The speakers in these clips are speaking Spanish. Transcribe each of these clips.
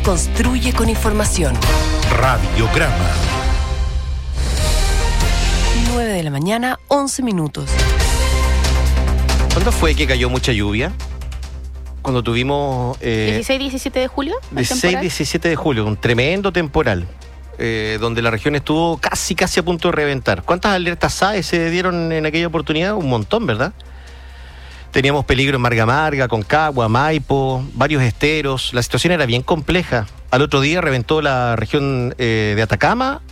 Construye con información. Radiograma. 9 de la mañana, 11 minutos. ¿Cuándo fue que cayó mucha lluvia? Cuando tuvimos... 16-17 de julio. 16-17 de julio, un tremendo temporal, donde la región estuvo casi a punto de reventar. ¿Cuántas alertas SAE se dieron en aquella oportunidad? Un montón, ¿verdad? Teníamos peligro en Marga, Concagua, Maipo, varios esteros. La situación era bien compleja. Al otro día reventó la región de Atacama,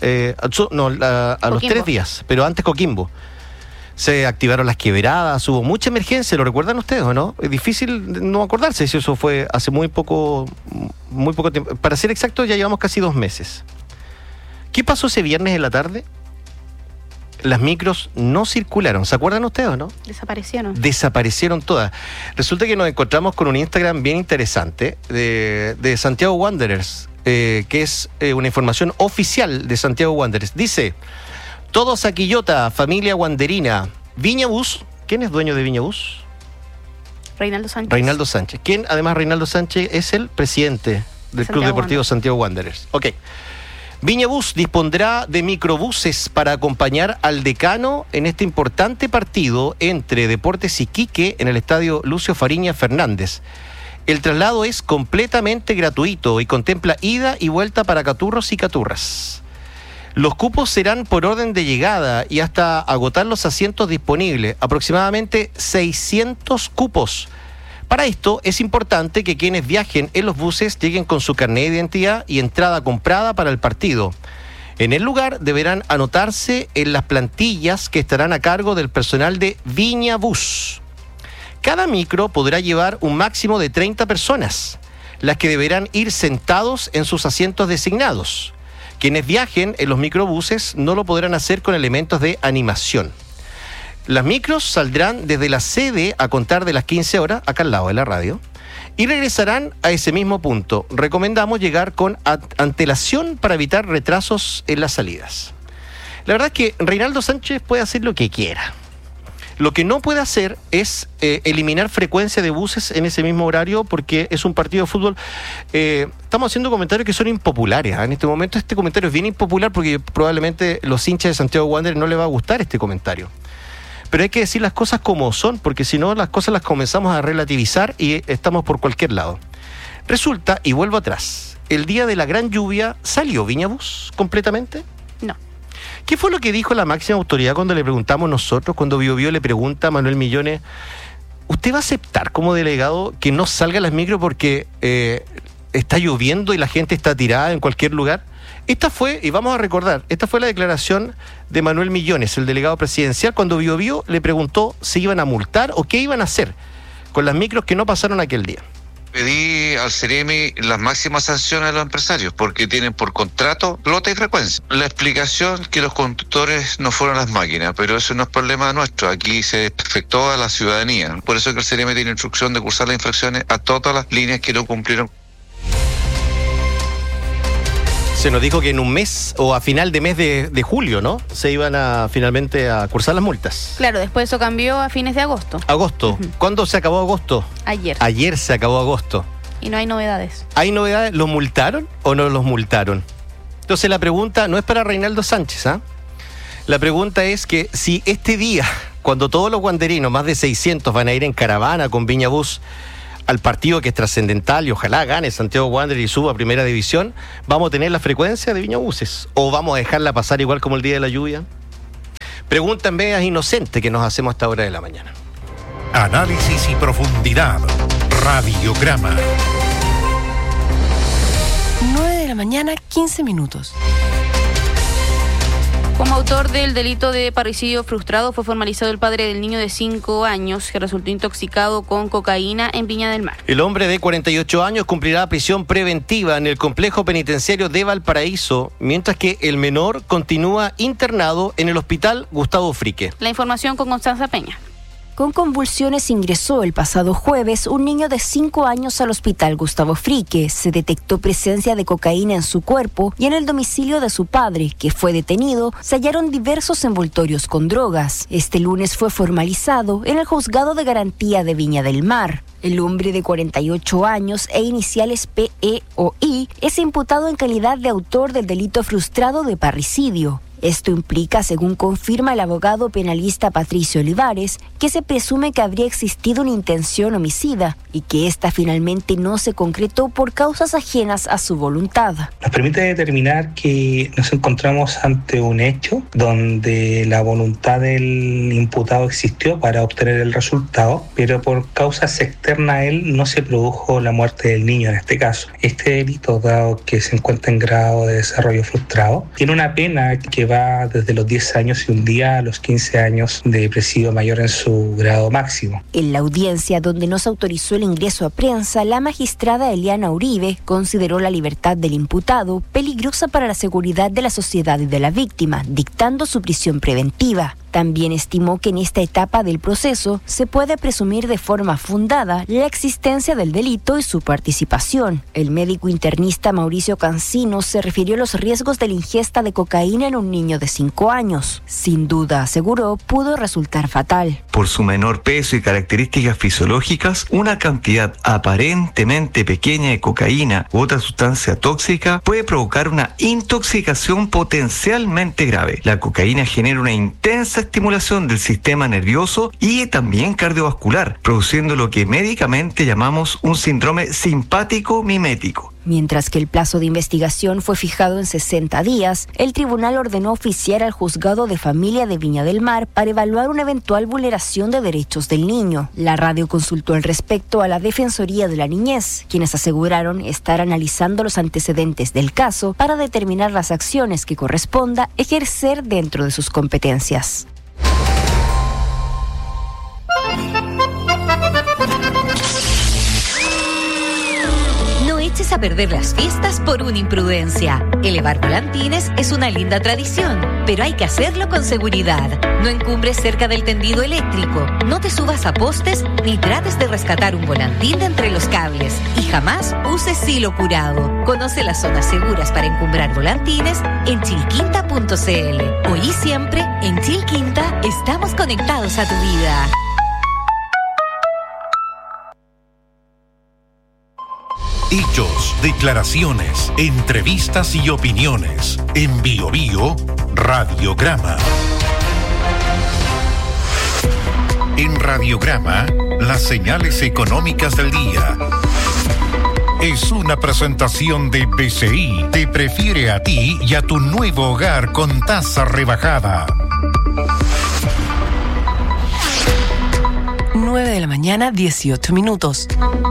a los 3 días, pero antes Coquimbo. Se activaron las quebradas, hubo mucha emergencia, ¿lo recuerdan ustedes o no? Es difícil no acordarse si eso fue hace muy poco tiempo. Para ser exacto, ya llevamos casi 2 meses. ¿Qué pasó ese viernes en la tarde? Las micros no circularon. ¿Se acuerdan ustedes o no? Desaparecieron todas. Resulta que nos encontramos con un Instagram bien interesante de Santiago Wanderers, que es una información oficial de Santiago Wanderers. Dice: todos a Quillota, familia wanderina. Viña Bus. ¿Quién es dueño de Viña Bus? Reinaldo Sánchez. ¿Quién, además, Reinaldo Sánchez es el presidente del Club Deportivo Santiago Wanderers? Ok. Viña Bus dispondrá de microbuses para acompañar al decano en este importante partido entre Deportes Iquique en el estadio Lucio Fariña Fernández. El traslado es completamente gratuito y contempla ida y vuelta para caturros y caturras. Los cupos serán por orden de llegada y hasta agotar los asientos disponibles, aproximadamente 600 cupos. Para esto es importante que quienes viajen en los buses lleguen con su carnet de identidad y entrada comprada para el partido. En el lugar deberán anotarse en las plantillas que estarán a cargo del personal de Viña Bus. Cada micro podrá llevar un máximo de 30 personas, las que deberán ir sentados en sus asientos designados. Quienes viajen en los microbuses no lo podrán hacer con elementos de animación. Las micros saldrán desde la sede a contar de las 15 horas, acá al lado de la radio, y regresarán a ese mismo punto. Recomendamos llegar con antelación para evitar retrasos en las salidas. La verdad es que Reinaldo Sánchez puede hacer lo que quiera. Lo que no puede hacer es eliminar frecuencia de buses en ese mismo horario porque es un partido de fútbol. Estamos haciendo comentarios que son impopulares. En este momento este comentario es bien impopular porque probablemente los hinchas de Santiago Wanderers no les va a gustar este comentario. Pero hay que decir las cosas como son, porque si no las cosas las comenzamos a relativizar y estamos por cualquier lado. Resulta, y vuelvo atrás, el día de la gran lluvia, ¿salió Viña Bus completamente? No. ¿Qué fue lo que dijo la máxima autoridad cuando le preguntamos nosotros, cuando Biobío le pregunta a Manuel Millones, ¿usted va a aceptar como delegado que no salgan las micros porque está lloviendo y la gente está tirada en cualquier lugar? Esta fue, y vamos a recordar, esta fue la declaración de Manuel Millones, el delegado presidencial, cuando Biobío le preguntó si iban a multar o qué iban a hacer con las micros que no pasaron aquel día. Pedí al CEREMI las máximas sanciones a los empresarios porque tienen por contrato flota y frecuencia. La explicación que los conductores no fueron las máquinas, pero eso no es problema nuestro. Aquí se afectó a la ciudadanía. Por eso es que el CEREMI tiene instrucción de cursar las infracciones a todas las líneas que no cumplieron. Se nos dijo que en un mes o a final de mes de julio, ¿no? Se iban a finalmente a cursar las multas. Claro, después eso cambió a fines de agosto. Agosto. Uh-huh. ¿Cuándo se acabó agosto? Ayer. Ayer se acabó agosto. Y no hay novedades. ¿Hay novedades? ¿Los multaron o no los multaron? Entonces la pregunta no es para Reinaldo Sánchez, ¿ah? La pregunta es que si este día, cuando todos los wanderinos, más de 600, van a ir en caravana con Viña Bus al partido que es trascendental y ojalá gane Santiago Wanderers y suba a primera división, ¿vamos a tener la frecuencia de Viña Buses? ¿O vamos a dejarla pasar igual como el día de la lluvia? Pregunta en vez inocente que nos hacemos a esta hora de la mañana. Análisis y profundidad. Radiograma. 9 de la mañana, 15 minutos. Como autor del delito de parricidio frustrado fue formalizado el padre del niño de 5 años que resultó intoxicado con cocaína en Viña del Mar. El hombre de 48 años cumplirá prisión preventiva en el complejo penitenciario de Valparaíso, mientras que el menor continúa internado en el hospital Gustavo Frique. La información con Constanza Peña. Con convulsiones ingresó el pasado jueves un niño de 5 años al hospital Gustavo Frique. Se detectó presencia de cocaína en su cuerpo y en el domicilio de su padre, que fue detenido, se hallaron diversos envoltorios con drogas. Este lunes fue formalizado en el Juzgado de Garantía de Viña del Mar. El hombre de 48 años e iniciales PE o I es imputado en calidad de autor del delito frustrado de parricidio. Esto implica, según confirma el abogado penalista Patricio Olivares, que se presume que habría existido una intención homicida y que ésta finalmente no se concretó por causas ajenas a su voluntad. Nos permite determinar que nos encontramos ante un hecho donde la voluntad del imputado existió para obtener el resultado, pero por causas externas a él no se produjo la muerte del niño en este caso. Este delito, dado que se encuentra en grado de desarrollo frustrado, tiene una pena que va desde los 10 años y un día a los 15 años de presidio mayor en su grado máximo. En la audiencia, donde no se autorizó el ingreso a prensa, la magistrada Eliana Uribe consideró la libertad del imputado peligrosa para la seguridad de la sociedad y de la víctima, dictando su prisión preventiva. También estimó que en esta etapa del proceso se puede presumir de forma fundada la existencia del delito y su participación. El médico internista Mauricio Cancino se refirió a los riesgos de la ingesta de cocaína en un niño de 5 años. Sin duda, aseguró, pudo resultar fatal. Por su menor peso y características fisiológicas, una cantidad aparentemente pequeña de cocaína u otra sustancia tóxica puede provocar una intoxicación potencialmente grave. La cocaína genera una intensa estimulación del sistema nervioso y también cardiovascular, produciendo lo que médicamente llamamos un síndrome simpático mimético. Mientras que el plazo de investigación fue fijado en 60 días, el tribunal ordenó oficiar al Juzgado de Familia de Viña del Mar para evaluar una eventual vulneración de derechos del niño. La radio consultó al respecto a la Defensoría de la Niñez, quienes aseguraron estar analizando los antecedentes del caso para determinar las acciones que corresponda ejercer dentro de sus competencias. A perder las fiestas por una imprudencia. Elevar volantines es una linda tradición, pero hay que hacerlo con seguridad. No encumbres cerca del tendido eléctrico, no te subas a postes ni trates de rescatar un volantín de entre los cables y jamás uses hilo curado. Conoce las zonas seguras para encumbrar volantines en chilquinta.cl. Hoy y siempre en Chilquinta estamos conectados a tu vida. Hechos, declaraciones, entrevistas y opiniones. En Bio Bio, Radiograma. En Radiograma, las señales económicas del día. Es una presentación de BCI. Te prefiere a ti y a tu nuevo hogar con tasa rebajada. 9 de la mañana, 18 minutos.